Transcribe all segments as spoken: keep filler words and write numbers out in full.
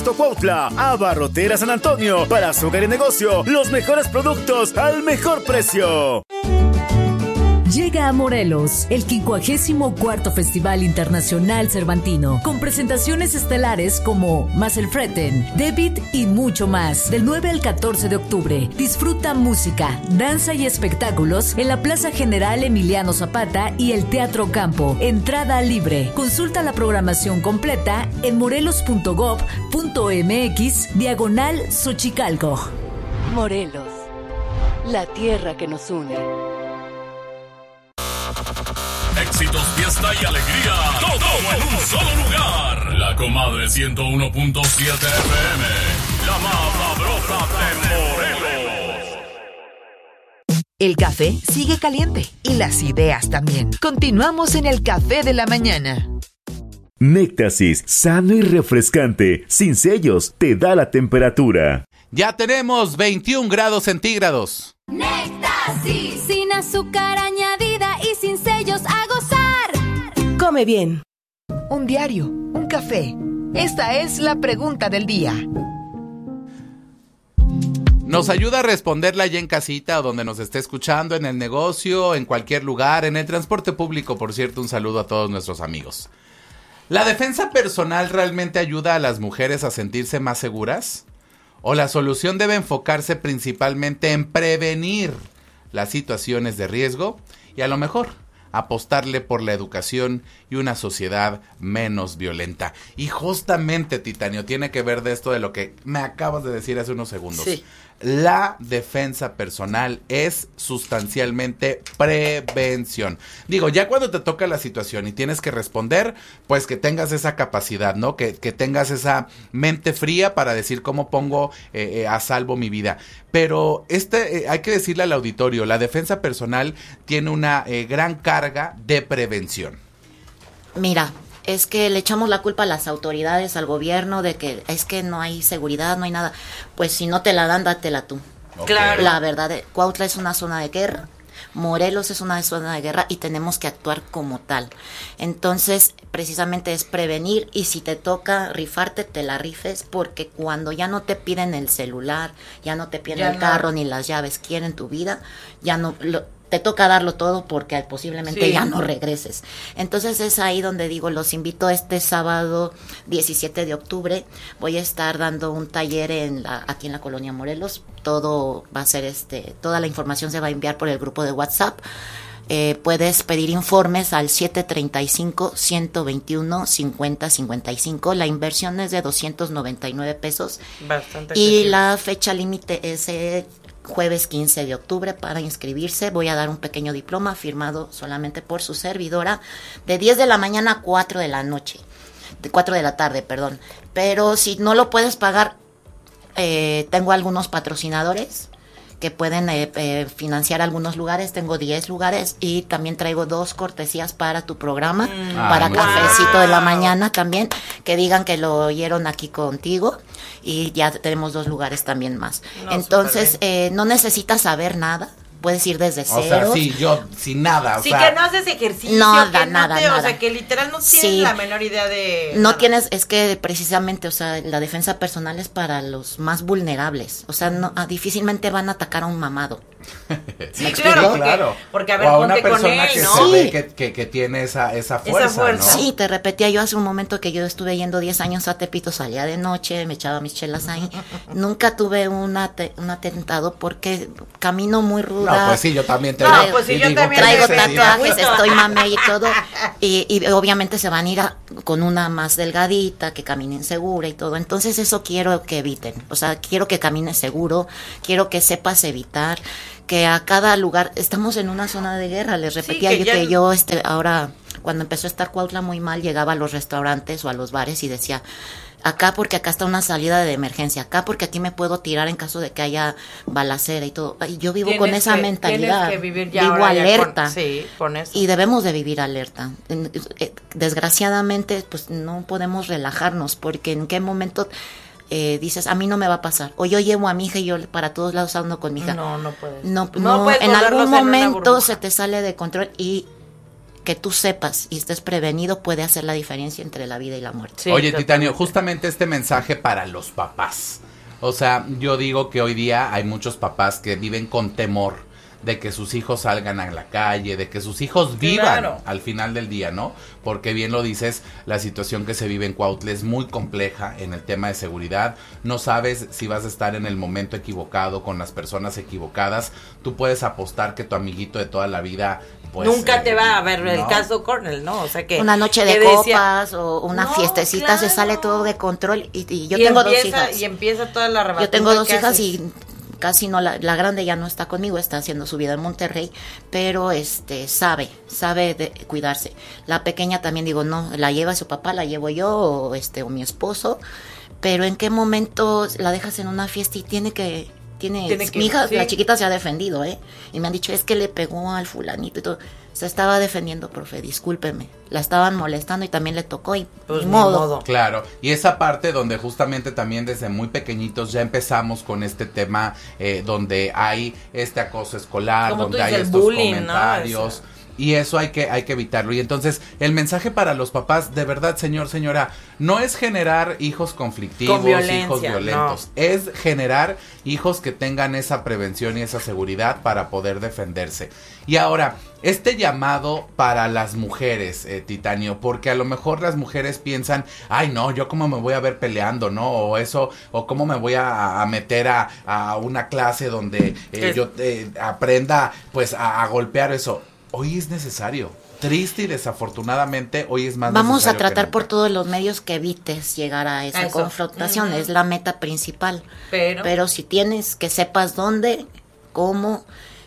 Cuautla, Abarrotera San Antonio, para su hogar y negocio, los mejores productos al mejor precio. Llega a Morelos el quincuagésimo cuarto Festival Internacional Cervantino, con presentaciones estelares como Más el Freten, David y mucho más. Del nueve al catorce de octubre, disfruta música, danza y espectáculos en la Plaza General Emiliano Zapata y el Teatro Campo. Entrada libre. Consulta la programación completa en morelos punto gob punto mx diagonal Xochicalco. Morelos, la tierra que nos une. Éxitos, fiesta y alegría, todo en un solo lugar. La Comadre ciento uno punto siete F M, la más sabrosa de Morelos. El café sigue caliente y las ideas también. Continuamos en el Café de la Mañana. Néctasis, sano y refrescante, sin sellos, te da la temperatura. Ya tenemos veintiún grados centígrados. Néctasis, sin azúcar añadida y sin sellos, a gozar. Come bien. Un diario, un café. Esta es la pregunta del día. Nos ayuda a responderla allá en casita o donde nos esté escuchando, en el negocio, en cualquier lugar, en el transporte público. Por cierto, un saludo a todos nuestros amigos. ¿La defensa personal realmente ayuda a las mujeres a sentirse más seguras? ¿O la solución debe enfocarse principalmente en prevenir las situaciones de riesgo y a lo mejor apostarle por la educación y una sociedad menos violenta? Y justamente, Titanio, tiene que ver de esto de lo que me acabas de decir hace unos segundos. Sí. La defensa personal es sustancialmente prevención. Digo, ya cuando te toca la situación y tienes que responder, pues que tengas esa capacidad, ¿no? Que, que tengas esa mente fría para decir cómo pongo eh, eh, a salvo mi vida. Pero este eh, hay que decirle al auditorio, la defensa personal tiene una eh, gran carga de prevención. Mira, es que le echamos la culpa a las autoridades, al gobierno, de que es que no hay seguridad, no hay nada. Pues si no te la dan, dátela tú. Okay. Claro. La verdad, Cuautla es una zona de guerra, Morelos es una zona de guerra y tenemos que actuar como tal. Entonces, precisamente es prevenir, y si te toca rifarte, te la rifes, porque cuando ya no te piden el celular, ya no te piden ya el no. carro ni las llaves, quieren tu vida, ya no... Lo, te toca darlo todo porque posiblemente sí. ya no regreses. Entonces es ahí donde digo, los invito este sábado diecisiete de octubre, voy a estar dando un taller en la, aquí en la colonia Morelos. Todo va a ser este, toda la información se va a enviar por el grupo de WhatsApp. Eh, puedes pedir informes al siete treinta y cinco, ciento veintiuno, cincuenta cincuenta y cinco. La inversión es de doscientos noventa y nueve pesos. Bastante. Y accesible. la fecha límite es eh, jueves quince de octubre para inscribirse. Voy a dar un pequeño diploma firmado solamente por su servidora de diez de la mañana a cuatro de la noche, de cuatro de la tarde, perdón. Pero si no lo puedes pagar, eh, tengo algunos patrocinadores que pueden eh, eh, financiar algunos lugares. Tengo diez lugares y también traigo dos cortesías para tu programa, mm. para Ay, cafecito wow. de la mañana también, que digan que lo oyeron aquí contigo, y ya tenemos dos lugares también más. No, Entonces, eh, no necesitas saber nada. Puedes ir desde cero. O sea, sí, yo, sin nada. O sí, sea, que no haces ejercicio. Nada, que no nada, te, nada. O sea, que literal no tienes sí. la menor idea de... No nada. tienes, es que precisamente, o sea, la defensa personal es para los más vulnerables. O sea, no, ah, difícilmente van a atacar a un mamado. Sí, claro, porque, claro. porque a ver, o a una ponte persona con él, que ¿no? se Sí. ve que, que, que tiene esa, esa fuerza, esa fuerza. ¿no? Sí, te repetía yo hace un momento que yo estuve yendo diez años a Tepito, salía de noche, me echaba mis chelas ahí. Nunca tuve un, ate, un atentado porque camino muy ruda. No, pues sí, yo también te No, digo, pues sí, yo digo, también traigo ¿qué tatuajes, necesidad? estoy mame y todo. Y, y obviamente se van a ir a, con una más delgadita, que caminen segura y todo. Entonces eso quiero que eviten. O sea, quiero que camines seguro, quiero que sepas evitar, que a cada lugar, estamos en una zona de guerra. Les repetía Sí, que yo ya... que yo este ahora, cuando empezó a estar Cuautla muy mal, llegaba a los restaurantes o a los bares y decía, acá porque acá está una salida de emergencia, acá porque aquí me puedo tirar en caso de que haya balacera y todo. Y yo vivo con esa que, mentalidad, que vivir ya vivo alerta, con, sí, con eso. Y debemos de vivir alerta. Desgraciadamente, pues no podemos relajarnos, porque en qué momento eh, dices, a mí no me va a pasar, o yo llevo a mi hija y yo para todos lados ando con mi hija. No, no puedes. No, no, no puedes en algún en momento se te sale de control y que tú sepas y estés prevenido puede hacer la diferencia entre la vida y la muerte. Sí, Oye, Titanio, justamente este mensaje para los papás. O sea, yo digo que hoy día hay muchos papás que viven con temor de que sus hijos salgan a la calle, de que sus hijos vivan claro. al final del día, ¿no? Porque bien lo dices, la situación que se vive en Cuautla es muy compleja en el tema de seguridad. No sabes si vas a estar en el momento equivocado, con las personas equivocadas. Tú puedes apostar que tu amiguito de toda la vida... Pues, nunca eh, te va a ver ¿no? el caso Cornell, ¿no? O sea que... Una noche de copas o una no, fiestecita, claro. se sale todo de control y, y yo y tengo empieza, dos hijas. Y empieza toda la rebatiza. Yo tengo dos hijas haces? y casi no, la, la grande ya no está conmigo, está haciendo su vida en Monterrey, pero este sabe, sabe de cuidarse. La pequeña también digo, no, la lleva su papá, la llevo yo o este o mi esposo, pero en qué momento la dejas en una fiesta y tiene que... Tiene, Tiene que, mi hija, sí. la chiquita se ha defendido, ¿eh? Y me han dicho, es que le pegó al fulanito y todo. Se estaba defendiendo, profe, discúlpeme. La estaban molestando y también le tocó y Pues ni ni modo. modo. Claro, y esa parte donde justamente también desde muy pequeñitos ya empezamos con este tema eh, donde hay este acoso escolar, Como tú donde hay dices, estos bullying, ¿no? comentarios. Eso. Y eso hay que, hay que evitarlo. Y entonces, el mensaje para los papás, de verdad, señor, señora, no es generar hijos conflictivos, Con violencia, hijos violentos. No. Es generar hijos que tengan esa prevención y esa seguridad para poder defenderse. Y ahora, este llamado para las mujeres, eh, Titanio, porque a lo mejor las mujeres piensan, ay no, yo cómo me voy a ver peleando, ¿no? O eso, o cómo me voy a, a meter a, a una clase donde eh, yo eh, aprenda pues a, a golpear eso. Hoy es necesario. Triste y desafortunadamente hoy es más Vamos necesario a tratar que por nunca. todos los medios que evites llegar a esa A eso. confrontación, Ujú. es la meta principal. Pero, Pero si tienes que sepas dónde, cómo,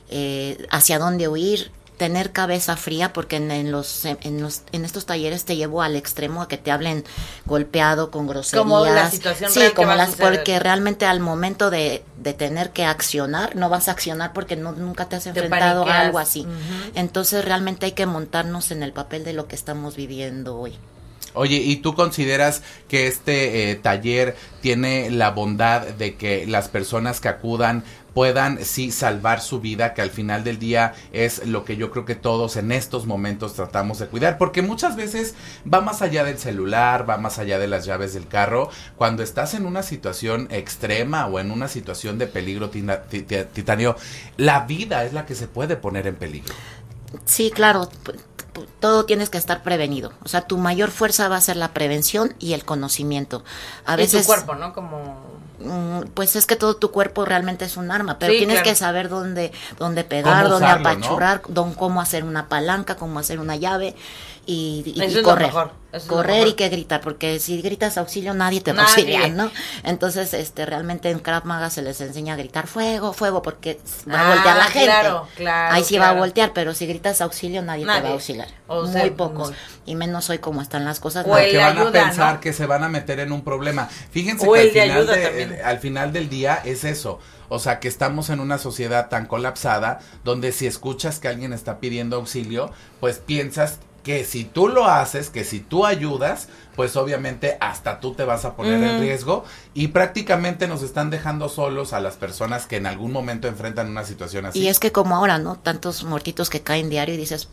eh, hacia dónde huir, tener cabeza fría, porque en, en los en los en estos talleres te llevo al extremo a que te hablen golpeado, con groserías. Como la situación sí, real que como va a las suceder. porque realmente al momento de, de tener que accionar, no vas a accionar porque no, nunca te has enfrentado a paniqueas. algo así. Ujú. Entonces realmente hay que montarnos en el papel de lo que estamos viviendo hoy. Oye, ¿y tú consideras que este eh, taller tiene la bondad de que las personas que acudan puedan sí salvar su vida, que al final del día es lo que yo creo que todos en estos momentos tratamos de cuidar? Porque muchas veces va más allá del celular, va más allá de las llaves del carro. Cuando estás en una situación extrema o en una situación de peligro, tina, tit, Titanio, la vida es la que se puede poner en peligro. Sí, claro, p- p- todo tienes que estar prevenido. O sea, tu mayor fuerza va a ser la prevención y el conocimiento. A y veces, tu cuerpo, ¿no? Como... mm, pues es que todo tu cuerpo realmente es un arma, pero Sí, tienes claro. que saber dónde, dónde pegar, Cómo dónde usarlo, apachurrar, dónde, cómo hacer una palanca, cómo hacer una llave y, y- Eso y es lo correr. mejor, eso es lo correr mejor. y que gritar, porque si gritas auxilio nadie te va a Nadie. auxiliar, ¿no? Entonces, este, realmente en Krav Maga se les enseña a gritar fuego, fuego, porque va a Ah, voltear la gente. claro, claro, Ahí sí claro. va a voltear, pero si gritas auxilio nadie, te va Nadie. a auxiliar. O Muy sea, pocos. muy- Y menos hoy como están las cosas. O no. el Que de van a ayuda, pensar ¿no? que se van a meter en un problema. Fíjense O que al el de final, ayuda de- también. eh, al final del día es eso. O sea, que estamos en una sociedad tan colapsada donde si escuchas que alguien está pidiendo auxilio, pues piensas que si tú lo haces, que si tú ayudas, pues obviamente hasta tú te vas a poner en Mm. riesgo y prácticamente nos están dejando solos a las personas que en algún momento enfrentan una situación así. Y es que como ahora, ¿no? Tantos muertitos que caen diario y dices,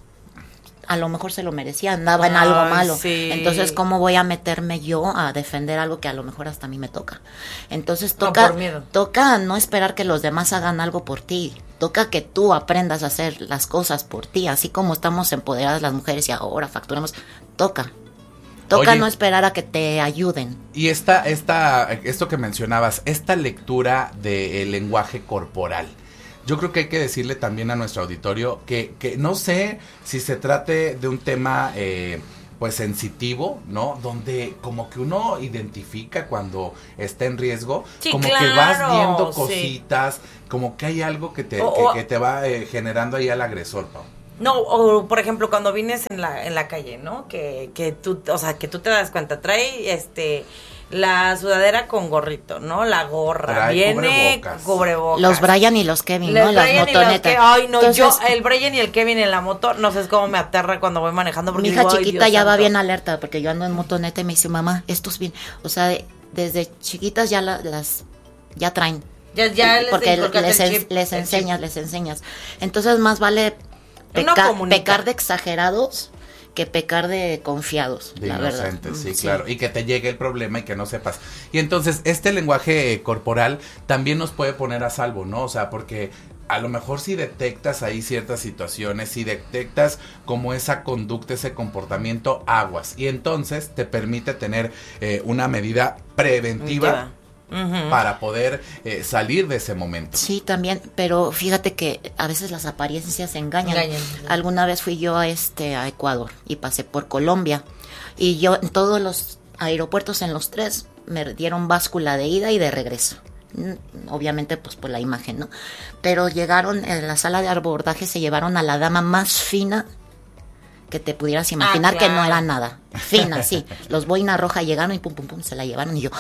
a lo mejor se lo merecía, andaba en algo Ay, malo. sí. Entonces, ¿cómo voy a meterme yo a defender algo que a lo mejor hasta a mí me toca? Entonces, No, toca, por miedo. toca no esperar que los demás hagan algo por ti. Toca que tú aprendas a hacer las cosas por ti, así como estamos empoderadas las mujeres y ahora facturamos. Toca. Toca Oye. no esperar a que te ayuden. Y esta, esta, esto que mencionabas, esta lectura del lenguaje corporal. Yo creo que hay que decirle también a nuestro auditorio que, que no sé si se trate de un tema eh, pues sensitivo, ¿no? Donde como que uno identifica cuando está en riesgo, Sí, como claro, que vas viendo sí. cositas, como que hay algo que te, O- que, o- que te va eh, generando ahí al agresor, Pau. No, o por ejemplo, cuando vienes en la, en la calle, ¿no? Que, que tú, o sea, que tú te das cuenta, trae este la sudadera con gorrito, ¿no? La gorra, Trae viene cubrebocas. cubrebocas. Los Brian y los Kevin, Los ¿no? Las Brian y los motonetas. que- ay, no, Entonces, yo, el Brian y el Kevin en la moto, no sé cómo me aterra cuando voy manejando. Porque mi hija digo, ay, chiquita Dios ya va santo. bien alerta porque yo ando en motoneta y me dice, mamá, esto es bien. O sea, de- desde chiquitas ya la- las, ya traen. Ya, ya les porque inculcaste les, el en- chip, les el enseñas, les enseñas. Entonces más vale Uno peca- comunica. pecar de exagerados que pecar de confiados, de la inocentes, verdad. sí, Sí. claro, y que te llegue el problema y que no sepas. Y entonces, este lenguaje eh, corporal también nos puede poner a salvo, ¿no? O sea, porque a lo mejor si detectas ahí ciertas situaciones, si detectas como esa conducta, ese comportamiento, aguas. Y entonces te permite tener eh, una medida preventiva uh-huh. para poder eh, salir de ese momento. Sí, también, pero fíjate que a veces las apariencias engañan. Engañan. Alguna vez fui yo a este a Ecuador y pasé por Colombia y yo en todos los aeropuertos, en los tres, me dieron báscula de ida y de regreso. Obviamente pues por la imagen, ¿no? Pero llegaron en la sala de abordaje, se llevaron a la dama más fina que te pudieras imaginar, ah, claro. que no era nada, fina, sí, los boina roja llegaron y pum pum pum se la llevaron y yo,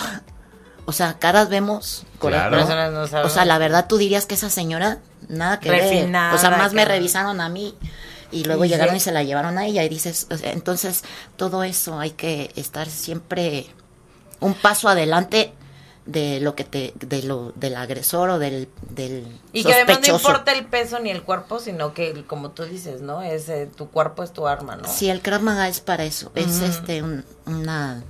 o sea, caras vemos, claro. ¿no? O sea, la verdad tú dirías que esa señora nada que Refinada, ver, o sea, más que me no. revisaron a mí y luego ¿Y llegaron sí? y se la llevaron a ella y dices, o sea, entonces todo eso hay que estar siempre un paso adelante de lo que te de lo del agresor o del del y que además no sospechoso. importa el peso ni el cuerpo, sino que como tú dices, ¿no? Es eh, tu cuerpo es tu arma, ¿no? Sí, el Krav Maga es para eso, uh-huh. es este un, una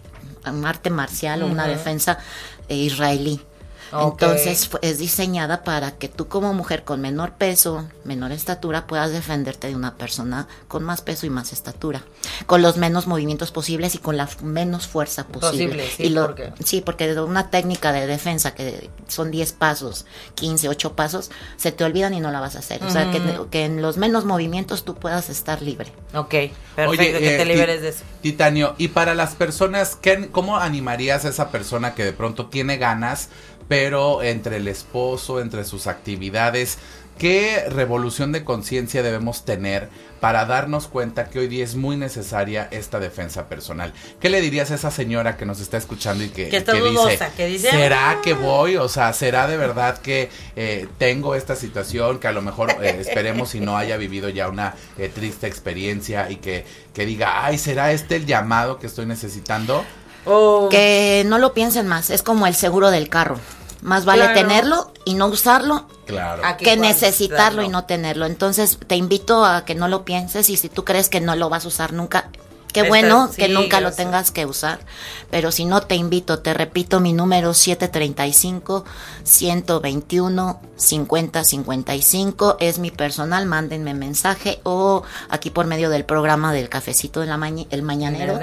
un arte marcial uh-huh. o una defensa eh, israelí. Okay. Entonces es diseñada para que tú como mujer con menor peso, menor estatura, puedas defenderte de una persona con más peso y más estatura, con los menos movimientos posibles y con la menos fuerza posible. Posible, sí, y lo, ¿por qué? Sí, porque una técnica de defensa que son diez pasos, quince, ocho pasos, se te olvidan y no la vas a hacer. Uh-huh. O sea, que, que en los menos movimientos tú puedas estar libre. Ok, perfecto, Oye, que eh, te liberes de eso. Titanio, y para las personas, ¿qué, ¿cómo animarías a esa persona que de pronto tiene ganas, pero entre el esposo, entre sus actividades, qué revolución de conciencia debemos tener para darnos cuenta que hoy día es muy necesaria esta defensa personal? ¿Qué le dirías a esa señora que nos está escuchando y que, que, está que dudosa, dice, que dice, ¿será ah. que voy? O sea, ¿será de verdad que eh, tengo esta situación, que a lo mejor eh, esperemos si no haya vivido ya una eh, triste experiencia y que, que diga, ay, ¿será este el llamado que estoy necesitando? Oh. Que no lo piensen más, es como el seguro del carro. Más vale claro. tenerlo y no usarlo claro. que, que necesitarlo y no tenerlo. Entonces te invito a que no lo pienses y si tú crees que no lo vas a usar nunca, qué Estás, bueno sí, que nunca lo tengas que usar. Pero si no, te invito, te repito mi número siete treinta y cinco, ciento veintiuno, cincuenta cincuenta y cinco, es mi personal, mándenme mensaje o aquí por medio del programa del cafecito de la maña, el mañanero,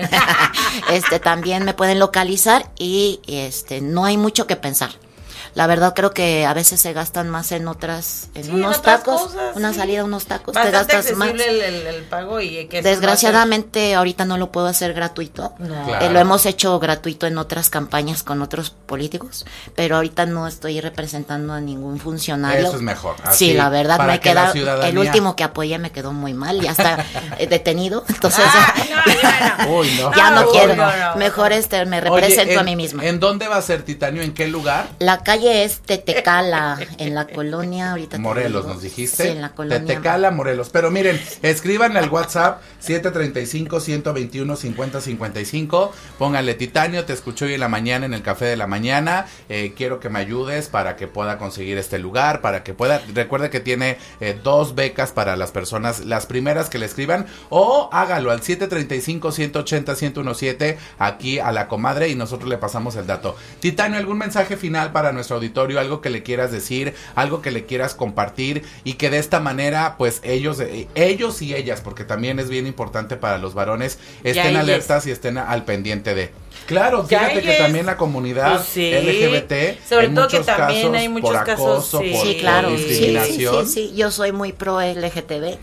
este también me pueden localizar y este no hay mucho que pensar. La verdad creo que a veces se gastan más en otras, en sí, unos en otras tacos, cosas, una sí. salida, unos tacos, bastante te gastas más. El, el, el pago y que desgraciadamente ahorita no lo puedo hacer gratuito. No. Claro. Eh, lo hemos hecho gratuito en otras campañas con otros políticos, pero ahorita no estoy representando a ningún funcionario. Eso es mejor. Así, sí, la verdad me queda ciudadanía... el último que apoyé me quedó muy mal, ya está detenido, entonces ah, no, ya no, Uy, no. ya no, Uy, quiero. No, no. Mejor este me represento Oye, en, a mí misma. ¿En dónde va a ser, Titanio? ¿En qué lugar? La calle es Tetecala, en la colonia, ahorita Morelos, nos dijiste. Sí, en la colonia. Tetecala, Morelos. Pero miren, escríbanle al WhatsApp siete treinta y cinco, ciento veintiuno, cincuenta cincuenta y cinco. Pónganle Titanio, te escucho hoy en la mañana en el café de la mañana. Eh, quiero que me ayudes para que pueda conseguir este lugar, para que pueda. Recuerde que tiene eh, dos becas para las personas, las primeras que le escriban, o hágalo al siete treinta y cinco, ciento ochenta, ciento diecisiete aquí a la comadre y nosotros le pasamos el dato. Titanio, ¿algún mensaje final para nuestro auditorio? Algo que le quieras decir, algo que le quieras compartir y que de esta manera pues ellos eh, ellos y ellas, porque también es bien importante para los varones, estén alertas y estén al pendiente de. Claro, fíjate que también la comunidad pues sí. L G B T, sobre en todo muchos que también casos, hay muchos por acoso, casos sí, por, sí, claro, por sí, discriminación. sí, sí, sí, yo soy muy pro L G T B.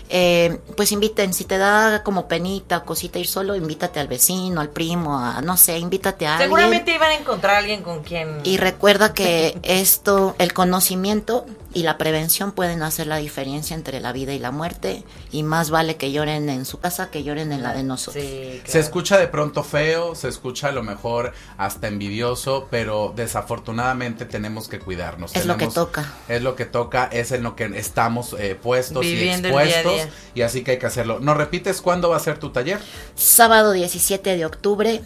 Eh, pues inviten, si te da como penita o cosita ir solo, invítate al vecino, al primo, a, no sé, invítate a alguien. Seguramente iban a encontrar a alguien con quien... Y recuerda que esto, el conocimiento y la prevención pueden hacer la diferencia entre la vida y la muerte, y más vale que lloren en su casa que lloren en la de nosotros. Sí, claro. Se escucha de pronto feo, se escucha a lo mejor hasta envidioso, pero desafortunadamente tenemos que cuidarnos. Es tenemos, lo que toca. Es lo que toca, es en lo que estamos eh, puestos Viviendo y expuestos, el día a día. Y así que hay que hacerlo. ¿Nos repites cuándo va a ser tu taller? Sábado diecisiete de octubre,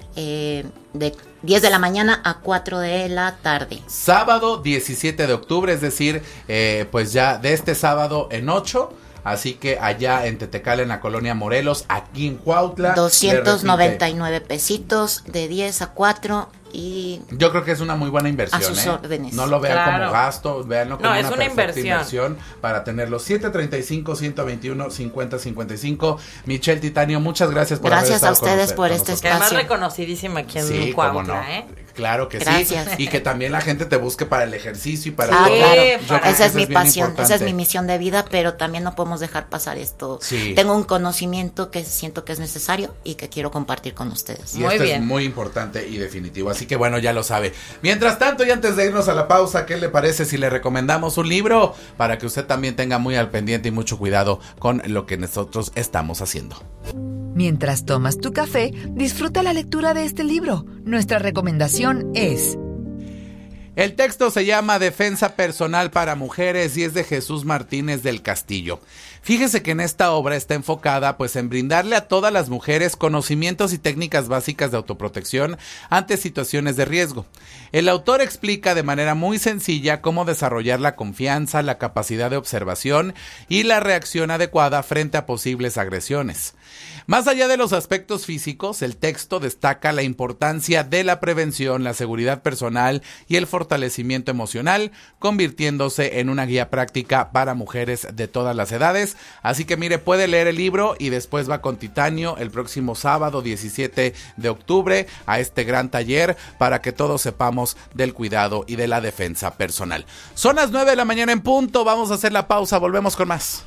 eh, de diez de la mañana a cuatro de la tarde. Sábado diecisiete de octubre, es decir, eh, pues ya de este sábado en ocho Así que allá en Tetecala, en la colonia Morelos, aquí en Cuautla. doscientos noventa y nueve pesitos de diez a cuatro. Y yo creo que es una muy buena inversión, a sus ¿eh? órdenes. No lo vean Claro. como gasto, véanlo como No, una, es una perfecta inversión. inversión para tenerlo. siete treinta y cinco, ciento veintiuno, cincuenta cincuenta y cinco. Michelle Titanio, muchas gracias por Gracias haber a estado ustedes con por usted, este con Que además espacio. reconocidísima aquí en Sí, Cuautla, cómo no. ¿eh? Claro que Gracias. sí. Y que también la gente te busque para el ejercicio y para Ah, todo. claro. Yo creo que Esa es eso mi bien pasión, esa es importante. mi misión de vida, pero también no podemos dejar pasar esto. Sí. Tengo un conocimiento que siento que es necesario y que quiero compartir con ustedes. Y Muy esto bien. es muy importante y definitivo. Así que bueno, ya lo sabe. Mientras tanto, y antes de irnos a la pausa, ¿qué le parece si le recomendamos un libro? Para que usted también tenga muy al pendiente y mucho cuidado con lo que nosotros estamos haciendo. Mientras tomas tu café, disfruta la lectura de este libro. Nuestra recomendación es... El texto se llama Defensa Personal para Mujeres y es de Jesús Martínez del Castillo. Fíjese que en esta obra está enfocada pues en brindarle a todas las mujeres conocimientos y técnicas básicas de autoprotección ante situaciones de riesgo. El autor explica de manera muy sencilla cómo desarrollar la confianza, la capacidad de observación y la reacción adecuada frente a posibles agresiones. Más allá de los aspectos físicos, el texto destaca la importancia de la prevención, la seguridad personal y el fortalecimiento emocional, convirtiéndose en una guía práctica para mujeres de todas las edades. Así que mire, puede leer el libro y después va con Titanio el próximo sábado diecisiete de octubre a este gran taller para que todos sepamos del cuidado y de la defensa personal. Son las nueve de la mañana en punto, vamos a hacer la pausa, volvemos con más.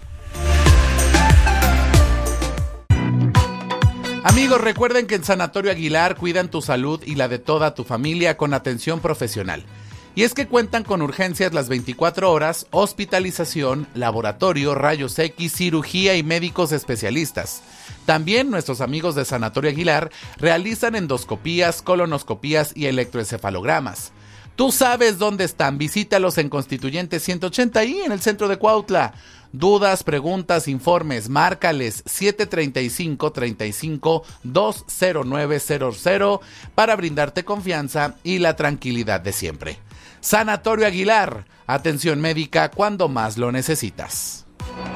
Amigos, recuerden que en Sanatorio Aguilar cuidan tu salud y la de toda tu familia con atención profesional. Y es que cuentan con urgencias las veinticuatro horas, hospitalización, laboratorio, rayos X, cirugía y médicos especialistas. También nuestros amigos de Sanatorio Aguilar realizan endoscopías, colonoscopías y electroencefalogramas. Tú sabes dónde están, visítalos en Constituyente ciento ochenta y en el centro de Cuautla. Dudas, preguntas, informes, márcales siete treinta y cinco, treinta y cinco, dos cero nueve cero cero para brindarte confianza y la tranquilidad de siempre. Sanatorio Aguilar, atención médica cuando más lo necesitas.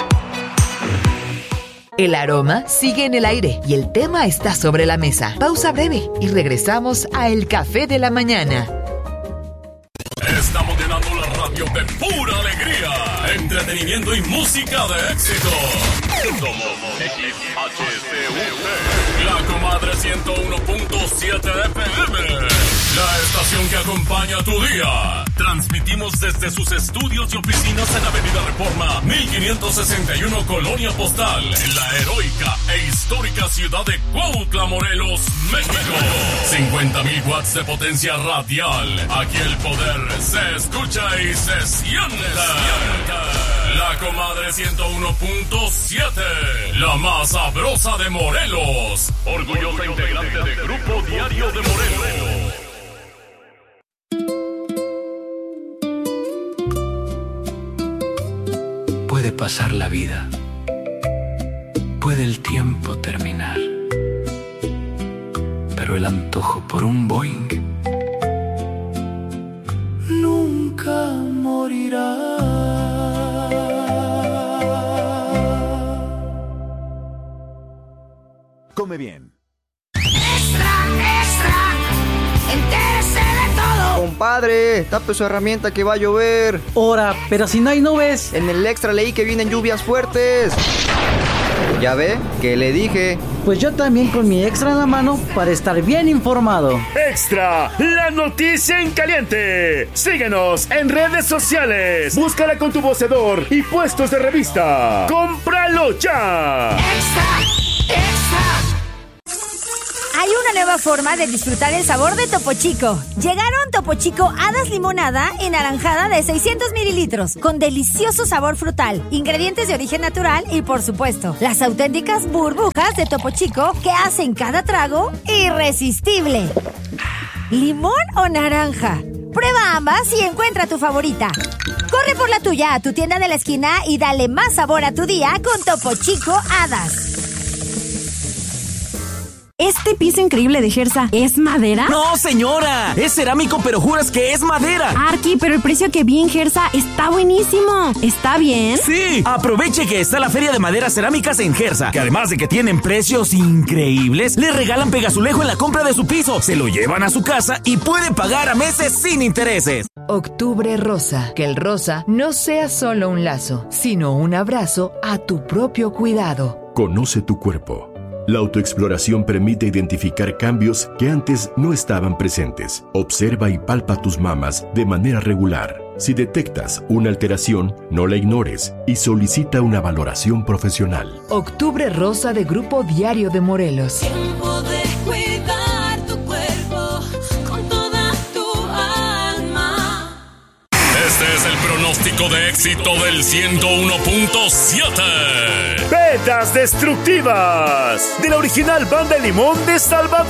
El aroma sigue en el aire y el tema está sobre la mesa. Pausa breve y regresamos a El Café de la Mañana. Estamos llenando la radio de pura alegría, entretenimiento y música de éxito. Somos X H C U T, la comadre ciento uno punto siete F M, la estación que acompaña tu día. Transmitimos desde sus estudios y oficinas en Avenida Reforma mil quinientos sesenta y uno, Colonia Postal, en la heroica e histórica ciudad de Cuautla, Morelos, México. cincuenta mil watts de potencia radial. Aquí el poder se escucha y se siente. La comadre ciento uno punto siete, la más sabrosa de Morelos. Orgullosa integrante de Grupo Diario de Morelos. Puede pasar la vida, puede el tiempo terminar, pero el antojo por un Boeing nunca morirá. Come bien. ¡Extra, extra! ¡Entérese de todo! Compadre, tape su herramienta que va a llover. Ora, pero si no hay nubes. En el extra leí que vienen lluvias fuertes. ¿Ya ve? ¿Qué le dije? Pues yo también con mi extra en la mano para estar bien informado. Extra, la noticia en caliente. Síguenos en redes sociales. Búscala con tu vocedor y puestos de revista. ¡Cómpralo ya! ¡Extra! ¡Extra! Hay una nueva forma de disfrutar el sabor de Topo Chico. Llegaron Topo Chico Hadas Limonada en naranjada de seiscientos mililitros, con delicioso sabor frutal, ingredientes de origen natural y, por supuesto, las auténticas burbujas de Topo Chico que hacen cada trago irresistible. ¿Limón o naranja? Prueba ambas y encuentra tu favorita. Corre por la tuya a tu tienda de la esquina y dale más sabor a tu día con Topo Chico Hadas. ¿Este piso increíble de Gersa es madera? No, señora, es cerámico, pero juras que es madera. Arqui, pero el precio que vi en Gersa está buenísimo. ¿Está bien? Sí, aproveche que está la Feria de Maderas Cerámicas en Gersa, que además de que tienen precios increíbles, le regalan pegazulejo en la compra de su piso, se lo llevan a su casa y puede pagar a meses sin intereses. Octubre Rosa. Que el rosa no sea solo un lazo, sino un abrazo a tu propio cuidado. Conoce tu cuerpo. La autoexploración permite identificar cambios que antes no estaban presentes. Observa y palpa tus mamas de manera regular. Si detectas una alteración, no la ignores y solicita una valoración profesional. Octubre Rosa de Grupo Diario de Morelos. Tiempo de cuidar tu cuerpo con toda tu alma. Este es el pronóstico de éxito del ciento uno punto siete. Vetas destructivas de la original Banda Limón de Salvador.